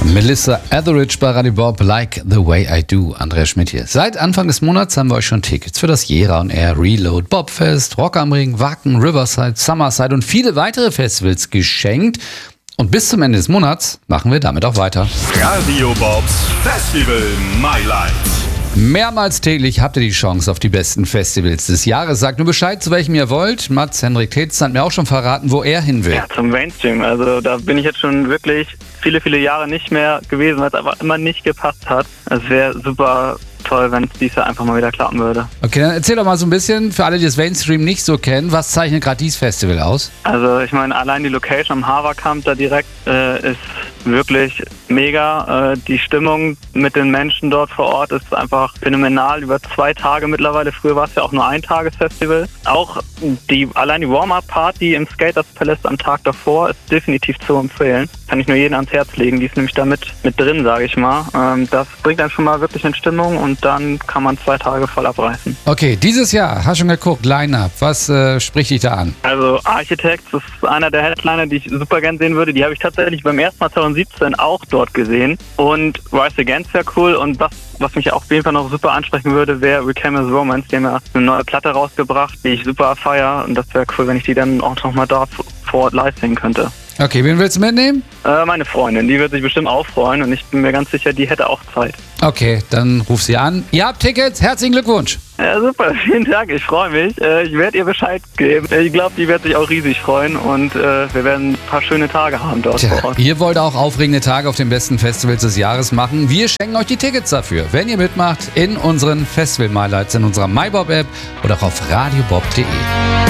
Melissa Etheridge bei Radio Bob, Like the Way I Do. Andreas Schmidt hier. Seit Anfang des Monats haben wir euch schon Tickets für das Jera on Air, Reload, Bobfest, Rock am Ring, Wacken, Riverside, Summerside und viele weitere Festivals geschenkt. Und bis zum Ende des Monats machen wir damit auch weiter. Radio Bobs Festival My Life. Mehrmals täglich habt ihr die Chance auf die besten Festivals des Jahres. Sagt nur Bescheid, zu welchem ihr wollt. Mats Henrik Tetz hat mir auch schon verraten, wo er hin will. Ja, zum Mainstream. Also da bin ich jetzt schon wirklich viele Jahre nicht mehr gewesen, weil es einfach immer nicht gepasst hat. Es wäre super toll, wenn es dieses Jahr einfach mal wieder klappen würde. Okay, dann erzähl doch mal so ein bisschen, für alle, die das Mainstream nicht so kennen, was zeichnet gerade dieses Festival aus? Also ich meine, allein die Location am Haverkamp da direkt ist wirklich mega. Die Stimmung mit den Menschen dort vor Ort ist einfach phänomenal. Über 2 Tage mittlerweile. Früher war es ja auch nur ein Tagesfestival. Auch allein die Warm-Up-Party im Skaters Palace am Tag davor ist definitiv zu empfehlen. Kann ich nur jedem ans Herz legen. Die ist nämlich da mit drin, sage ich mal. Das bringt dann schon mal wirklich in Stimmung und dann kann man 2 Tage voll abreißen. Okay, dieses Jahr, hast du schon geguckt, Line-Up, was spricht dich da an? Also Architects ist einer der Headliner, die ich super gern sehen würde. Die habe ich tatsächlich beim ersten Mal 2017 auch dort gesehen. Und Rise Against wäre cool. Und was mich auf jeden Fall noch super ansprechen würde, wäre Reclaim His Romance. Die haben ja eine neue Platte rausgebracht, die ich super feiere. Und das wäre cool, wenn ich die dann auch noch mal da vor Ort live sehen könnte. Okay, wen willst du mitnehmen? Meine Freundin, die wird sich bestimmt auch freuen und ich bin mir ganz sicher, die hätte auch Zeit. Okay, dann ruf sie an. Ihr habt Tickets, herzlichen Glückwunsch. Ja, super, vielen Dank, ich freue mich. Ich werde ihr Bescheid geben. Ich glaube, die wird sich auch riesig freuen und wir werden ein paar schöne Tage haben dort vor Ort. Ihr wollt auch aufregende Tage auf den besten Festivals des Jahres machen. Wir schenken euch die Tickets dafür, wenn ihr mitmacht in unseren Festival-My-Lights, in unserer MyBob-App oder auch auf radiobob.de.